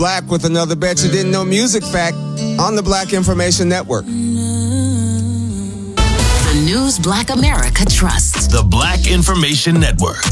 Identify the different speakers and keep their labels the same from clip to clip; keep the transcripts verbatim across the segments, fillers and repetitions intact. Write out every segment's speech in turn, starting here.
Speaker 1: Black with another Bet You Didn't Know music fact on the Black Information Network.
Speaker 2: The news Black America trusts.
Speaker 3: The Black Information Network.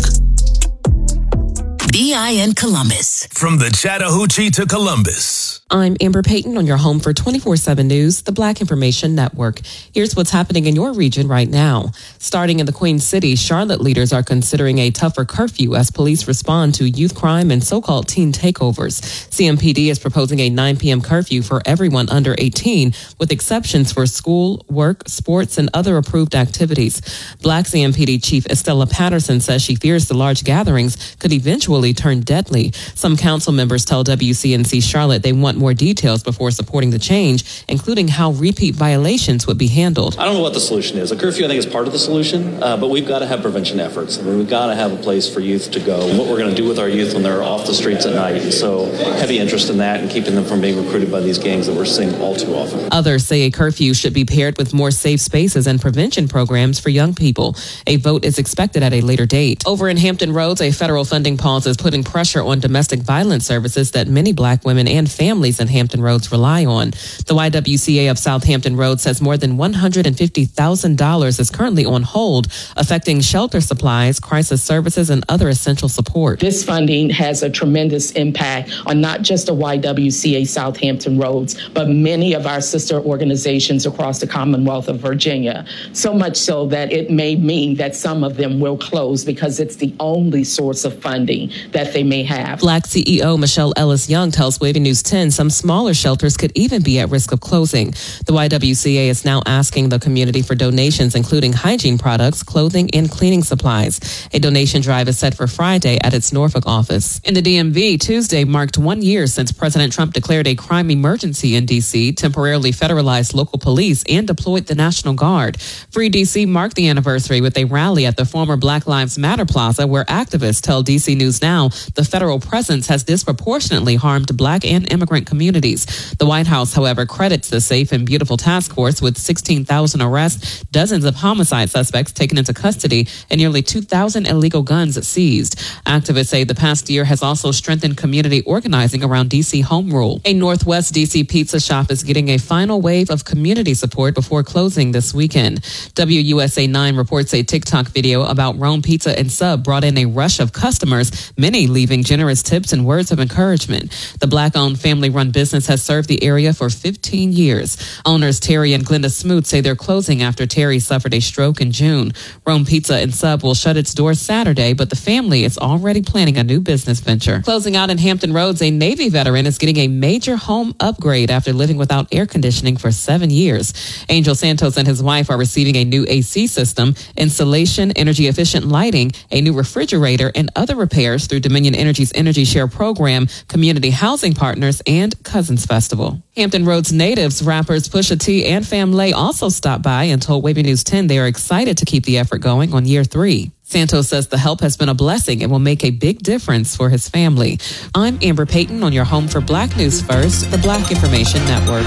Speaker 2: B I N Columbus.
Speaker 3: From the Chattahoochee to Columbus.
Speaker 4: I'm Amber Payton on your home for twenty-four seven News, the Black Information Network. Here's what's happening in your region right now. Starting in the Queen City, Charlotte leaders are considering a tougher curfew as police respond to youth crime and so-called teen takeovers. C M P D is proposing a nine p.m. curfew for everyone under eighteen, with exceptions for school, work, sports, and other approved activities. Black C M P D Chief Estella Patterson says she fears the large gatherings could eventually turn deadly. Some council members tell W C N C Charlotte they want more details before supporting the change, including how repeat violations would be handled.
Speaker 5: I don't know what the solution is. A curfew, I think, is part of the solution, uh, but we've got to have prevention efforts. I mean, we've got to have a place for youth to go, what we're going to do with our youth when they're off the streets at night. And so heavy interest in that and keeping them from being recruited by these gangs that we're seeing all too often.
Speaker 4: Others say a curfew should be paired with more safe spaces and prevention programs for young people. A vote is expected at a later date. Over in Hampton Roads, a federal funding pause is putting pressure on domestic violence services that many Black women and families in Hampton Roads rely on. The Y W C A of Southampton Road says more than one hundred fifty thousand dollars is currently on hold, affecting shelter supplies, crisis services, and other essential support.
Speaker 6: This funding has a tremendous impact on not just the Y W C A Southampton Roads, but many of our sister organizations across the Commonwealth of Virginia. So much so that it may mean that some of them will close because it's the only source of funding that they may have.
Speaker 4: Black C E O Michelle Ellis Young tells Wavy News ten some smaller shelters could even be at risk of closing. The Y W C A is now asking the community for donations, including hygiene products, clothing, and cleaning supplies. A donation drive is set for Friday at its Norfolk office. In the D M V, Tuesday marked one year since President Trump declared a crime emergency in D C, temporarily federalized local police, and deployed the National Guard. Free D C marked the anniversary with a rally at the former Black Lives Matter Plaza, where activists tell D C News Now the federal presence has disproportionately harmed Black and immigrant communities. The White House, however, credits the Safe and Beautiful Task Force with sixteen thousand arrests, dozens of homicide suspects taken into custody, and nearly two thousand illegal guns seized. Activists say the past year has also strengthened community organizing around D C home rule. A Northwest D C pizza shop is getting a final wave of community support before closing this weekend. W U S A nine reports a TikTok video about Rome Pizza and Sub brought in a rush of customers, many leaving generous tips and words of encouragement. The Black-owned family-run business has served the area for fifteen years. Owners Terry and Glenda Smoot say they're closing after Terry suffered a stroke in June. Rome Pizza and Sub will shut its doors Saturday, but the family is already planning a new business venture. Closing out in Hampton Roads, a Navy veteran is getting a major home upgrade after living without air conditioning for seven years. Angel Santos and his wife are receiving a new A C system, installation, energy-efficient lighting, a new refrigerator, and other repairs through Dominion Energy's Energy Share program, community housing partners, and Cousins Festival. Hampton Roads natives, rappers Pusha T and Famlay also stopped by and told Wavy News ten they are excited to keep the effort going on year three. Santos says the help has been a blessing and will make a big difference for his family. I'm Amber Payton on your home for Black News First, the Black Information Network.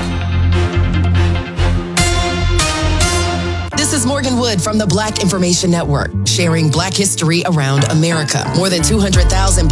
Speaker 2: This is Morgan Wood from the Black Information Network, sharing Black history around America. More than two hundred thousand